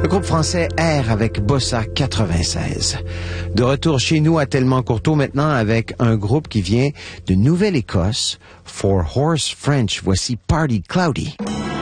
Le groupe français R avec Bossa 96. De retour chez nous à Tellement-Courteau maintenant avec un groupe qui vient de Nouvelle-Écosse, For Horse French. Voici Party Cloudy.